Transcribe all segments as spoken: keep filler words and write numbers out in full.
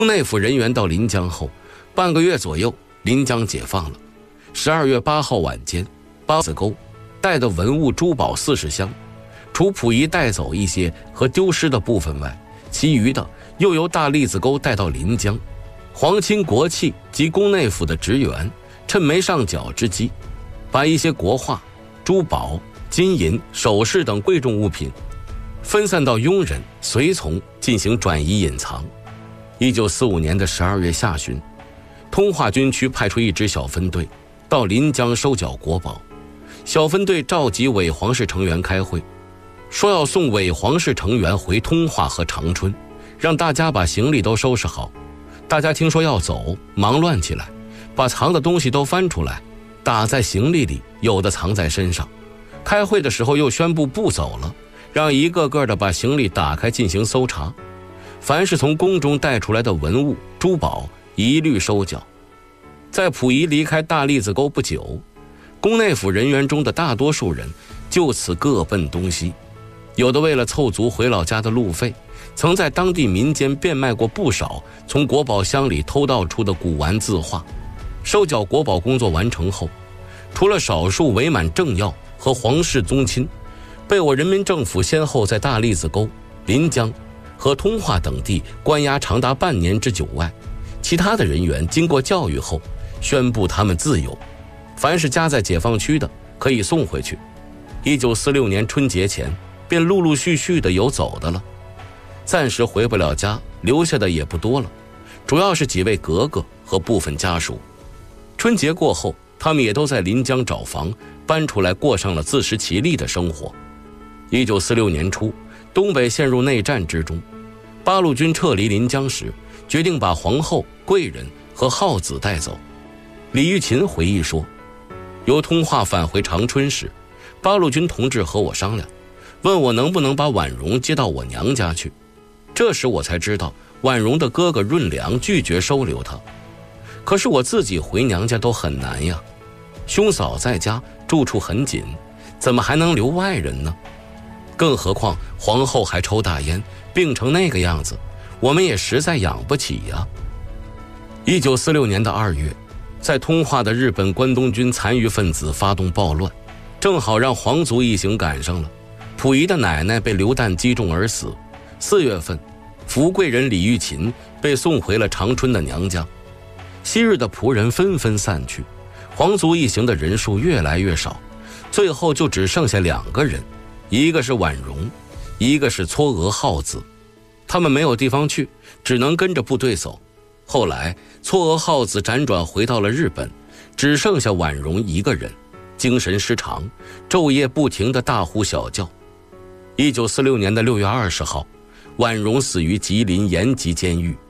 宫内府人员到临江后，半个月左右，临江解放了。十二月八号晚间，八子沟带的文物珠宝四十箱，除溥仪带走一些和丢失的部分外，其余的又由大栗子沟带到临江。皇亲国戚及宫内府的职员趁没上缴之机，把一些国画、珠宝、金银、首饰等贵重物品分散到佣人、随从进行转移隐藏。一九四五年的十二月下旬，通化军区派出一支小分队到临江收缴国宝。小分队召集伪皇室成员开会，说要送伪皇室成员回通化和长春，让大家把行李都收拾好。大家听说要走，忙乱起来，把藏的东西都翻出来，打在行李里，有的藏在身上。开会的时候又宣布不走了，让一个个的把行李打开进行搜查，凡是从宫中带出来的文物、珠宝一律收缴。在溥仪离开大栗子沟不久，宫内府人员中的大多数人就此各奔东西，有的为了凑足回老家的路费，曾在当地民间变卖过不少从国宝箱里偷盗出的古玩字画。收缴国宝工作完成后，除了少数伪满政要和皇室宗亲被我人民政府先后在大栗子沟、临江和通化等地关押长达半年之久外，其他的人员经过教育后宣布他们自由，凡是家在解放区的可以送回去。一九四六年春节前便陆陆续续的有走的了，暂时回不了家，留下的也不多了，主要是几位格格和部分家属。春节过后，他们也都在临江找房，搬出来过上了自食其力的生活。一九四六年初，东北陷入内战之中，八路军撤离临江时，决定把皇后、贵人和浩子带走。李玉琴回忆说，由通化返回长春时，八路军同志和我商量，问我能不能把婉容接到我娘家去。这时我才知道，婉容的哥哥润良拒绝收留她。可是我自己回娘家都很难呀，兄嫂在家住处很紧，怎么还能留外人呢？更何况皇后还抽大烟，病成那个样子，我们也实在养不起呀。一九四六年的二月，在通化的日本关东军残余分子发动暴乱，正好让皇族一行赶上了。溥仪的奶奶被流弹击中而死。四月份，福贵人李玉琴被送回了长春的娘家。昔日的仆人纷纷散去，皇族一行的人数越来越少，最后就只剩下两个人，一个是婉容，一个是嵯峨浩子。他们没有地方去，只能跟着部队走。后来嵯峨浩子辗转回到了日本，只剩下婉容一个人，精神失常，昼夜不停地大呼小叫。一九四六年的六月二十号，婉容死于吉林延吉监狱。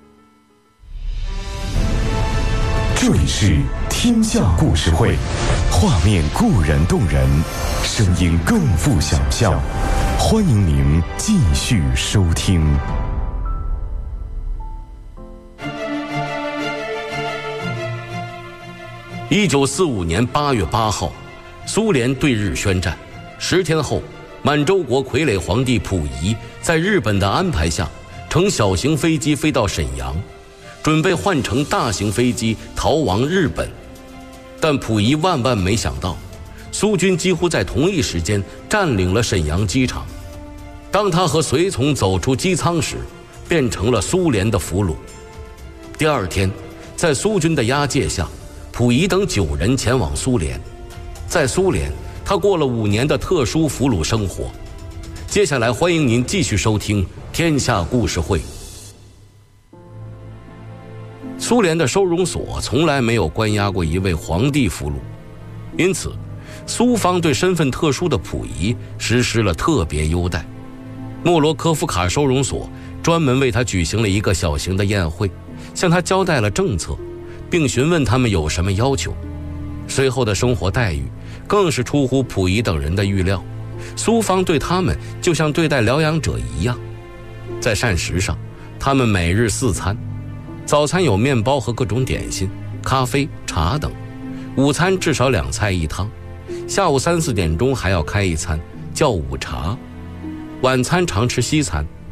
这里是天下故事会，画面固然动人，声音更富想象。欢迎您继续收听。 一九四五年八月八号，苏联对日宣战。十天后，满洲国傀儡皇帝溥仪在日本的安排下，乘小型飞机飞到沈阳，准备换乘大型飞机逃亡日本。但溥仪万万没想到，苏军几乎在同一时间占领了沈阳机场。当他和随从走出机舱时，变成了苏联的俘虏。第二天，在苏军的押解下，溥仪等九人前往苏联。在苏联，他过了五年的特殊俘虏生活。接下来欢迎您继续收听天下故事会。苏联的收容所从来没有关押过一位皇帝俘虏，因此苏方对身份特殊的溥仪实施了特别优待。莫罗科夫卡收容所专门为他举行了一个小型的宴会，向他交代了政策，并询问他们有什么要求。随后的生活待遇更是出乎溥仪等人的预料，苏方对他们就像对待疗养者一样。在膳食上，他们每日四餐，早餐有面包和各种点心、咖啡、茶等，午餐至少两菜一汤，下午三四点钟还要开一餐，叫午茶。晚餐常吃西餐，